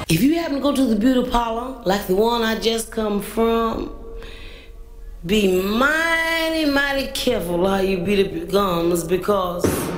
If you happen to go to the beauty parlor, like the one I just come from, be mighty, mighty careful how you beat up your gums, because